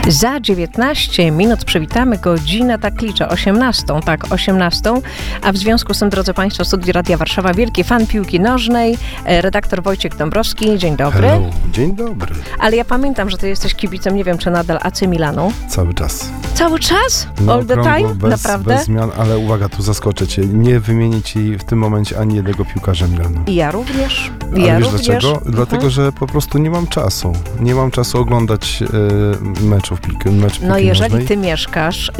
Za 19 minut przywitamy godzinę, tak liczę, 18, a w związku z tym, drodzy Państwo, w studiu Radia Warszawa wielki fan piłki nożnej, redaktor Wojciech Dąbrowski. Dzień dobry. Hello. Dzień dobry. Ale ja pamiętam, że ty jesteś kibicem, nie wiem, czy nadal AC Milanu. Cały czas. Cały czas? No, All the time? Naprawdę? Bez zmian, ale uwaga, tu zaskoczę cię. Nie wymienię ci w tym momencie ani jednego piłkarza Milanu. I ja również. Wiesz dlaczego? Dlatego, że po prostu nie mam czasu. Nie mam czasu oglądać meczów piłki No jeżeli nożnej. ty mieszkasz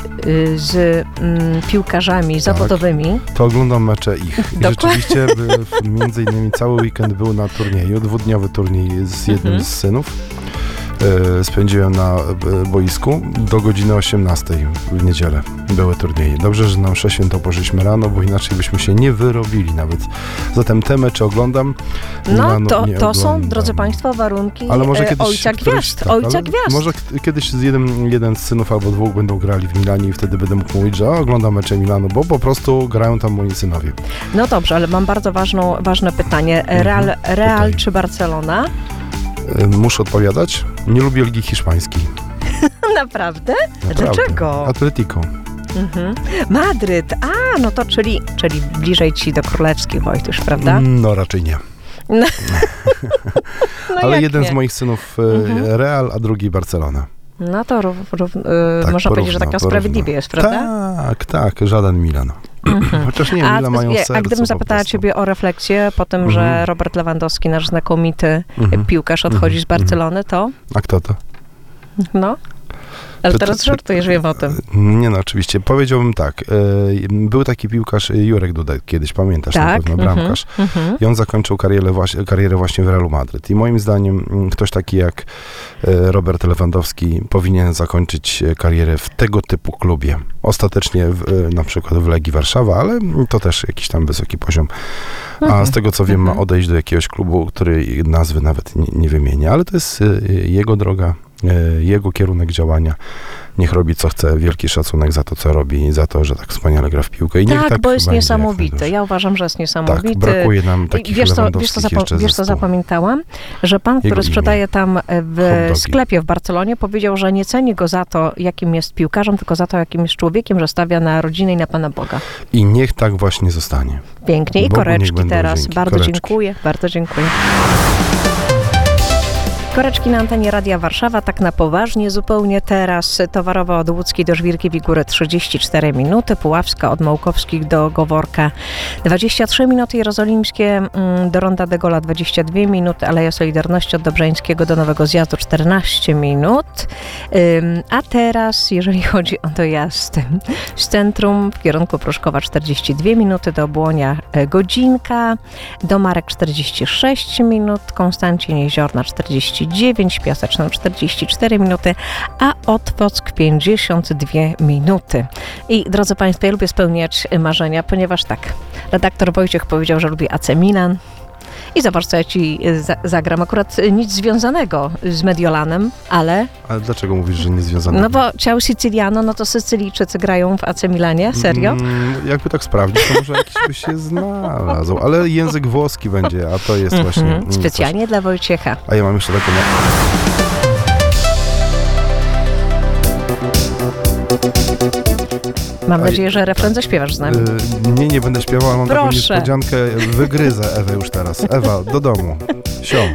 z piłkarzami zawodowymi, to oglądam mecze ich. I rzeczywiście między innymi cały weekend był na turnieju, dwudniowy turniej z jednym z synów. Spędziłem na boisku do godziny 18 w niedzielę. Były turnieje. Dobrze, że na mszę świętą poszliśmy rano, bo inaczej byśmy się nie wyrobili nawet. Zatem te mecze oglądam. No to są, drodzy Państwo, warunki ojca gwiazd. Może kiedyś jeden z synów albo dwóch będą grali w Milanie i wtedy będę mógł mówić, że oglądam mecze Milanu, bo po prostu grają tam moi synowie. No dobrze, ale mam bardzo ważne pytanie. Real czy Barcelona? Muszę odpowiadać. Nie lubię Ligi Hiszpańskiej. Naprawdę? Dlaczego? Atletico. Madryt. No to czyli bliżej ci do królewskich, Wojtuś, prawda? No raczej nie. No ale jeden z moich synów Real, a drugi Barcelona. No to można powiedzieć, że taka sprawiedliwie jest, prawda? Tak, żaden Milan. Chociaż nie wiem, Milan mają w sercu. A gdybym zapytała ciebie o refleksję po tym, że Robert Lewandowski, nasz znakomity piłkarz, odchodzi z Barcelony, to? A kto to? No. Ale teraz żartujesz, wiem o tym. Nie no, oczywiście. Powiedziałbym tak. Był taki piłkarz Jurek Dudek, kiedyś pamiętasz, na pewno, bramkarz. I on zakończył karierę właśnie w Realu Madryt. I moim zdaniem ktoś taki jak Robert Lewandowski powinien zakończyć karierę w tego typu klubie. Ostatecznie na przykład w Legii Warszawa, ale to też jakiś tam wysoki poziom. A z tego co wiem, ma odejść do jakiegoś klubu, który nazwy nawet nie wymienia, ale to jest jego droga, jego kierunek działania. Niech robi co chce, wielki szacunek za to, co robi, za to, że tak wspaniale gra w piłkę. I niech bo jest niesamowity. Ja uważam, że jest niesamowity. Tak, brakuje nam takich Lewandowskich wiesz co zapamiętałam? Że pan, który sprzedaje tam w sklepie w Barcelonie, powiedział, że nie ceni go za to, jakim jest piłkarzem, tylko za to, jakim jest człowiekiem, że stawia na rodzinę i na Pana Boga. I niech tak właśnie zostanie. Pięknie. I koreczki teraz. Bardzo dziękuję. Bardzo dziękuję. Koreczki na antenie Radia Warszawa, tak na poważnie zupełnie teraz. Towarowa od Łódzkiej do Żwirki Góry 34 minuty, Puławska od Małkowskich do Goworka 23 minuty, Jerozolimskie do Ronda de Gola 22 minuty, Aleja Solidarności od Dobrzeńskiego do Nowego Zjazdu 14 minut. A teraz, jeżeli chodzi o dojazd z centrum w kierunku Pruszkowa 42 minuty, do Błonia godzinka, do Marek 46 minut, Konstancin Jeziorna 49, Piaseczną 44 minuty, a Otwock 52 minuty. I drodzy Państwo, ja lubię spełniać marzenia, ponieważ tak, redaktor Wojciech powiedział, że lubi AC Milan. I zobacz, co ja ci zagram. Akurat nic związanego z Mediolanem, ale... Ale dlaczego mówisz, że nie związanego? No bo Ciao Siciliano, no to Sycylijczycy grają w AC Milanie, serio? Jakby tak sprawdzić, to może jakiś by się znalazł, ale język włoski będzie, a to jest właśnie... Specjalnie coś. dla Wojciecha. A ja mam jeszcze taką... Mam nadzieję, że refren zaśpiewasz z nami. Nie będę śpiewał, ale mam taką niespodziankę. Wygryzę Ewę już teraz. Ewa, do domu. Sio.